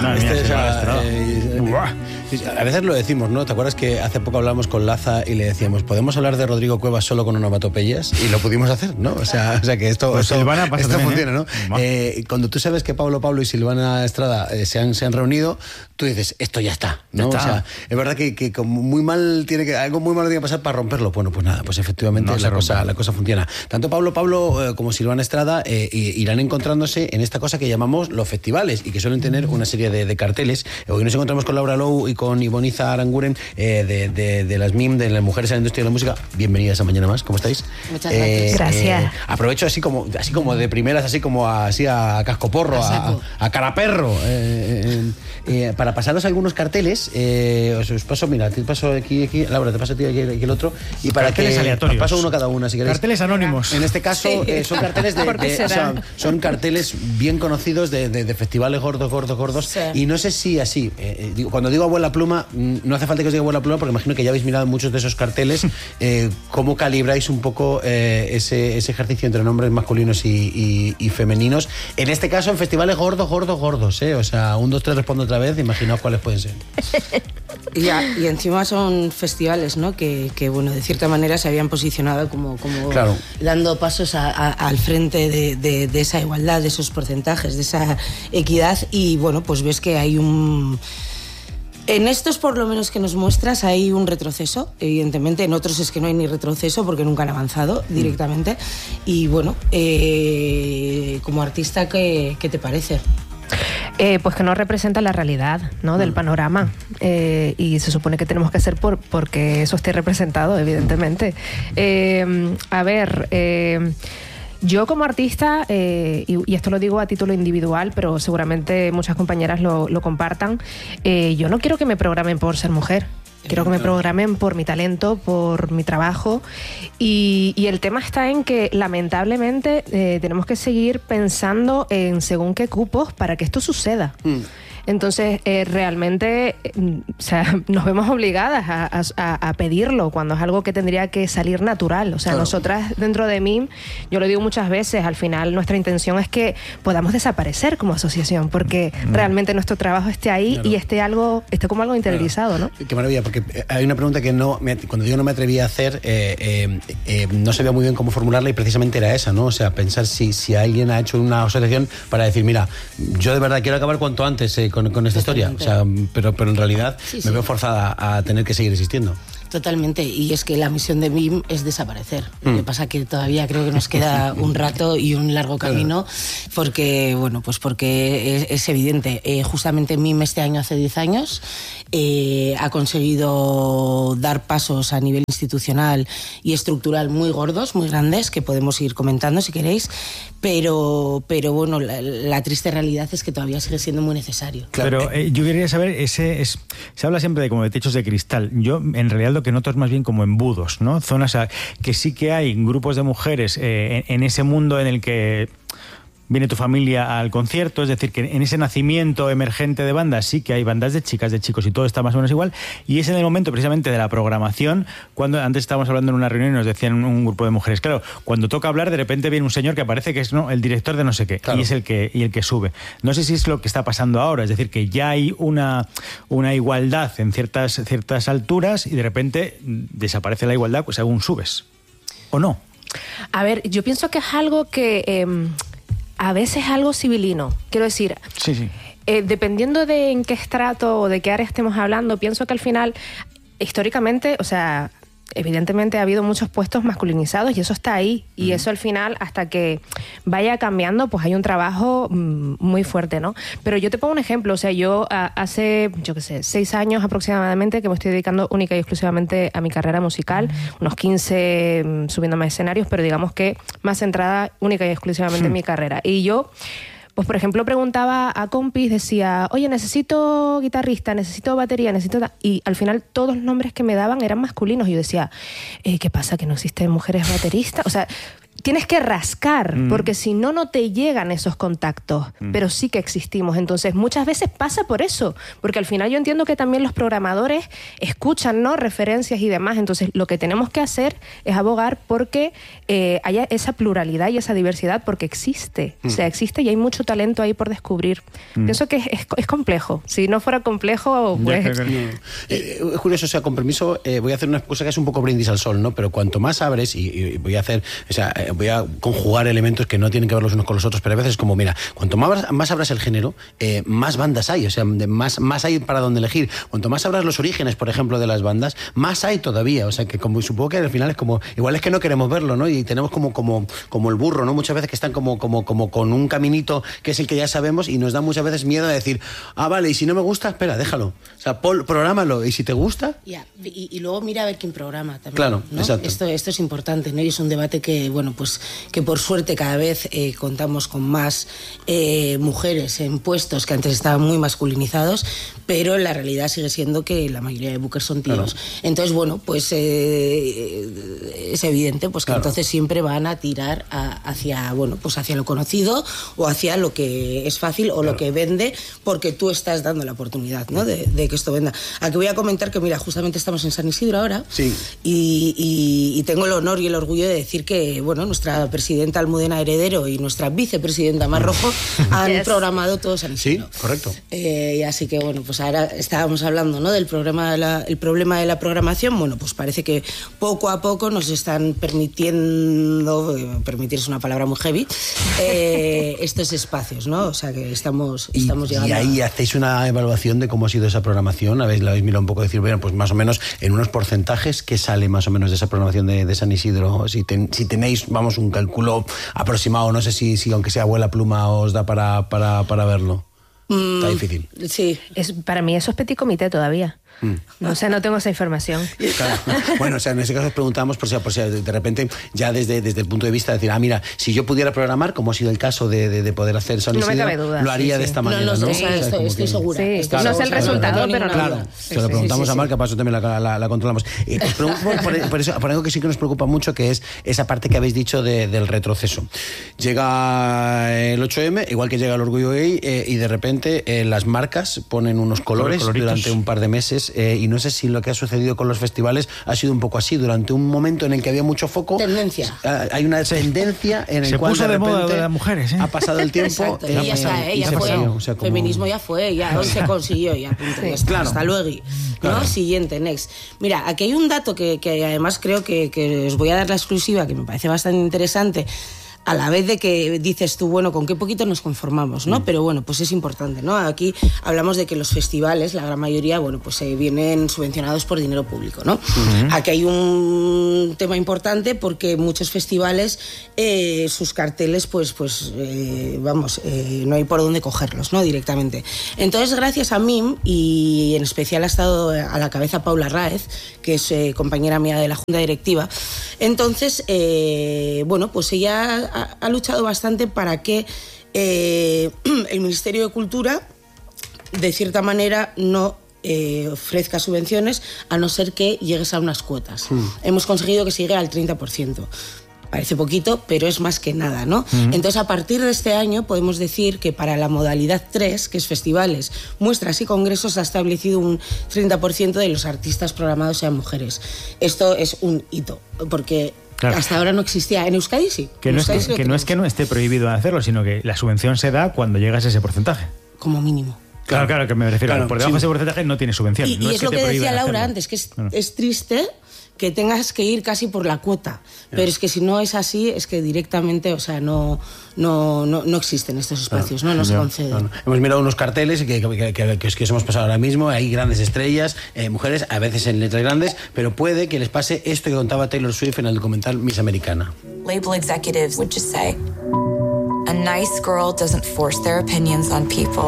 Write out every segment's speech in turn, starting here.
A veces lo decimos, ¿no? ¿Te acuerdas que hace poco hablamos con Laza y le decíamos, ¿podemos hablar de Rodrigo Cuevas solo con onomatopeyas? Y lo pudimos hacer, ¿no? O sea que esto, pues Silvana pasa esto también, funciona, ¿no? Cuando tú sabes que Pablo y Silvana Estrada se han reunido, tú dices, esto ya está, ¿no? Ya está. O sea, es verdad que algo muy malo tiene que pasar para romperlo. Bueno, pues nada, pues efectivamente la cosa funciona. Tanto Pablo como Silvana Estrada irán encontrándose en esta cosa que llamamos los festivales y que suelen tener una serie de carteles. Hoy nos encontramos con Laura Lou y con Iboniza Aranguren de las MIM, de las Mujeres en la Industria de la Música. Bienvenidas a Mañana Más, ¿cómo estáis? Muchas gracias. Gracias. Aprovecho así como de primeras, así a cascoporro, a caraperro, para pasaros algunos carteles. Os paso, mira, te paso aquí, Laura, te paso a ti aquí el otro, y para carteles que aleatorios. os paso uno cada una, si queréis. Carteles anónimos. En este caso son carteles son carteles bien conocidos de festivales gordos, sí. Y no sé si así, cuando digo abuela pluma, no hace falta que os diga abuela pluma, porque imagino que ya habéis mirado muchos de esos carteles. ¿Cómo calibráis un poco ese ejercicio entre nombres masculinos y femeninos? En este caso, en festivales gordos, o sea, 1, 2, 3, respondo otra vez, imaginaos cuáles pueden ser. Y encima son festivales, ¿no? Que bueno, de cierta manera se habían posicionado como claro, dando pasos al frente de esa igualdad, de esos porcentajes, de esa equidad, y bueno, pues ves que hay en estos, por lo menos que nos muestras, hay un retroceso. Evidentemente, en otros es que no hay ni retroceso porque nunca han avanzado directamente. Y bueno, como artista, ¿qué te parece? Pues que no representa la realidad, ¿no? Del panorama, y se supone que tenemos que hacer porque eso esté representado, evidentemente. A ver, yo como artista, y esto lo digo a título individual, pero seguramente muchas compañeras lo compartan, yo no quiero que me programen por ser mujer. Quiero que me programen por mi talento, por mi trabajo, y el tema está en que lamentablemente tenemos que seguir pensando en según qué cupos para que esto suceda. Entonces, realmente, o sea, nos vemos obligadas a pedirlo cuando es algo que tendría que salir natural. O sea, claro, nosotras dentro de MIM, yo lo digo muchas veces, al final nuestra intención es que podamos desaparecer como asociación, porque realmente nuestro trabajo esté ahí, claro, y esté como algo interiorizado, claro, ¿no? Qué maravilla, porque hay una pregunta que cuando digo no me atreví a hacer, no sabía muy bien cómo formularla, y precisamente era esa, ¿no? O sea, pensar si alguien ha hecho una asociación para decir, mira, yo de verdad quiero acabar cuanto antes con esta historia, o sea, pero en realidad me veo forzada a tener que seguir existiendo. Totalmente, y es que la misión de MIM es desaparecer. Lo que pasa que todavía creo que nos queda un rato y un largo camino, porque es evidente. Justamente MIM este año, hace 10 años, ha conseguido dar pasos a nivel institucional y estructural muy gordos, muy grandes, que podemos ir comentando si queréis, pero bueno, la triste realidad es que todavía sigue siendo muy necesario. Claro. Pero yo quería saber, se habla siempre como de techos de cristal. Yo en realidad lo que noto es más bien como embudos, ¿no? Zonas que sí que hay grupos de mujeres en ese mundo en el que viene tu familia al concierto, es decir, que en ese nacimiento emergente de bandas sí que hay bandas de chicas, de chicos, y todo está más o menos igual, y es en el momento precisamente de la programación, cuando antes estábamos hablando en una reunión y nos decían un grupo de mujeres, claro, cuando toca hablar de repente viene un señor que parece que es el director de no sé qué, claro, y es el que sube. No sé si es lo que está pasando ahora, es decir, que ya hay una igualdad en ciertas alturas y de repente desaparece la igualdad pues según subes, ¿o no? A ver, yo pienso que es algo que a veces es algo civilino, quiero decir. Sí. Dependiendo de en qué estrato o de qué área estemos hablando, pienso que al final, históricamente, o sea, evidentemente ha habido muchos puestos masculinizados y eso está ahí. Y eso al final, hasta que vaya cambiando, pues hay un trabajo muy fuerte, ¿no? Pero yo te pongo un ejemplo. O sea, yo hace, 6 años aproximadamente que me estoy dedicando única y exclusivamente a mi carrera musical. Unos 15 subiéndome a escenarios, pero digamos que más centrada única y exclusivamente en mi carrera. Y yo, pues por ejemplo, preguntaba a compis, decía, oye, necesito guitarrista, necesito batería, y al final todos los nombres que me daban eran masculinos. Y yo decía, ¿qué pasa? ¿Que no existen mujeres bateristas? O sea, tienes que rascar, porque si no, no te llegan esos contactos, pero sí que existimos. Entonces, muchas veces pasa por eso, porque al final yo entiendo que también los programadores escuchan, ¿no?, referencias y demás. Entonces, lo que tenemos que hacer es abogar porque haya esa pluralidad y esa diversidad, porque existe. O sea, existe y hay mucho talento ahí por descubrir. Pienso que es complejo. Si no fuera complejo, pues... Es curioso, o sea, con permiso, voy a hacer una cosa que es un poco brindis al sol, ¿no? Pero cuanto más abres, y voy a hacer, o sea, voy a conjugar elementos que no tienen que ver los unos con los otros, pero a veces es como, mira, cuanto más abras el género, más bandas hay, o sea, más hay para donde elegir. Cuanto más abras los orígenes, por ejemplo, de las bandas, más hay todavía. O sea, que como supongo que al final es como, igual es que no queremos verlo, ¿no? Y tenemos como el burro, ¿no? Muchas veces que están como con un caminito que es el que ya sabemos y nos da muchas veces miedo de decir, vale, y si no me gusta, espera, déjalo. O sea, prográmalo, y si te gusta... Ya, y luego mira a ver quién programa también. Claro, ¿no? exacto. Esto es importante, ¿no? Y es un debate que, bueno, pues que por suerte cada vez contamos con más mujeres en puestos que antes estaban muy masculinizados, pero la realidad sigue siendo que la mayoría de bookers son tíos. Claro. Entonces, bueno, pues es evidente pues que entonces siempre van a tirar hacia, bueno, pues hacia lo conocido o hacia lo que es fácil o lo que vende, porque tú estás dando la oportunidad, ¿no?, de que esto venda. Aquí voy a comentar que, mira, justamente estamos en San Isidro ahora, y tengo el honor y el orgullo de decir que, bueno, nuestra presidenta Almudena Heredero y nuestra vicepresidenta Mar Rojo han programado todo San Isidro. Sí, correcto. Y así que, bueno, pues ahora estábamos hablando, ¿no?, del problema de la programación. Bueno, pues parece que poco a poco nos están permitiendo, permitir es una palabra muy heavy, estos espacios, ¿no? O sea que estamos llegando. Y ahí hacéis una evaluación de cómo ha sido esa programación. La habéis mirado un poco, decir, bueno, pues más o menos en unos porcentajes, ¿qué sale más o menos de esa programación de San Isidro? Si tenéis, vamos, un cálculo aproximado, no sé si aunque sea abuela pluma os da para verlo. Está difícil. Sí. Para mí eso es petit comité todavía. O sea, no tengo esa información. Claro. Bueno, o sea, en ese caso os preguntamos por si de repente, ya desde el punto de vista de decir, mira, si yo pudiera programar, como ha sido el caso de poder hacer San Isidro, no me cabe duda, lo haría de esta manera, ¿no? Estoy segura. Sí, claro, no sé el resultado, pero no. Claro, se lo preguntamos a Marca, para eso también la controlamos. Os pregunto por algo que sí que nos preocupa mucho, que es esa parte que habéis dicho del retroceso. Llega el 8M, igual que llega el Orgullo Gay, y de repente las marcas ponen unos colores durante un par de meses. Y no sé si lo que ha sucedido con los festivales ha sido un poco así, durante un momento en el que había mucho foco. Tendencia. Hay una tendencia en el cual se puso de moda de las mujeres, ¿eh? Ha pasado el tiempo. Exacto, ya fue. O sea, feminismo ya fue, ya se consiguió, ya punto. Claro. Hasta luego. Claro. ¿No? Siguiente, next. Mira, aquí hay un dato que además creo que os voy a dar la exclusiva, que me parece bastante interesante. A la vez de que dices tú, bueno, con qué poquito nos conformamos, ¿no? Pero bueno, pues es importante, ¿no? Aquí hablamos de que los festivales, la gran mayoría, bueno, pues vienen subvencionados por dinero público, ¿no? Aquí hay un tema importante porque muchos festivales, sus carteles, no hay por dónde cogerlos, ¿no? Directamente. Entonces, gracias a MIM, y en especial ha estado a la cabeza Paula Ráez, que es compañera mía de la Junta Directiva, entonces, bueno, pues ella ha luchado bastante para que el Ministerio de Cultura, de cierta manera, no ofrezca subvenciones, a no ser que llegues a unas cuotas. Hemos conseguido que se llegue al 30%. Parece poquito, pero es más que nada, ¿no? Entonces, a partir de este año podemos decir que para la modalidad 3, que es festivales, muestras y congresos, ha establecido un 30% de los artistas programados sean mujeres. Esto es un hito, porque claro, hasta ahora no existía. En Euskadi sí. Que no es que no esté prohibido hacerlo, sino que la subvención se da cuando llegas a ese porcentaje. Como mínimo. Claro, que me refiero. Claro, por debajo de ese porcentaje no tiene subvención. Y no es lo que decía Laura antes, que es triste que tengas que ir casi por la cuota. Pero es que si no es así, es que directamente, o sea, no existen estos espacios, no se conceden. Hemos mirado unos carteles que os hemos pasado ahora mismo. Hay grandes estrellas, mujeres, a veces en letras grandes, pero puede que les pase esto que contaba Taylor Swift en el documental Miss Americana. Label executives would just say, a nice girl doesn't force their opinions on people.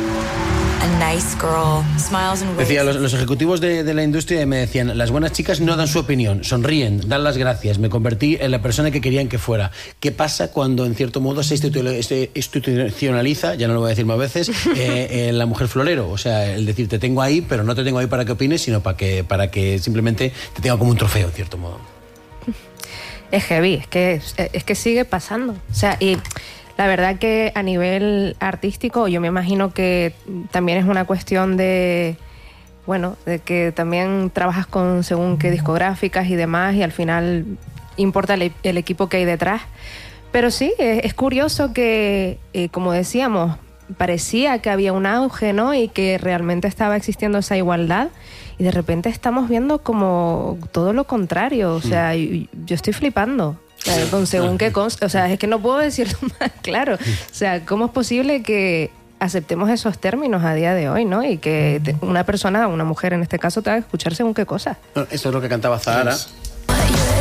A nice girl smiles and waves. Decía, los ejecutivos de la industria me decían, las buenas chicas no dan su opinión, sonríen, dan las gracias, me convertí en la persona que querían que fuera. ¿Qué pasa cuando en cierto modo se institucionaliza, ya no lo voy a decir más veces, la mujer florero? O sea, el decir, te tengo ahí, pero no te tengo ahí para que opines, sino para que simplemente te tenga como un trofeo, en cierto modo. Es heavy, es que sigue pasando. O sea, y la verdad que a nivel artístico yo me imagino que también es una cuestión de, bueno, de que también trabajas con según qué discográficas y demás y al final importa el equipo que hay detrás. Pero sí, es curioso que, como decíamos, parecía que había un auge, ¿no? Y que realmente estaba existiendo esa igualdad. Y de repente estamos viendo como todo lo contrario. O sea, yo estoy flipando. O sea, con según qué cosa. O sea, es que no puedo decirlo más claro. O sea, ¿cómo es posible que aceptemos esos términos a día de hoy, ¿no? Y que una persona, una mujer en este caso, tenga que escuchar según qué cosa. Esto es lo que cantaba Zahara.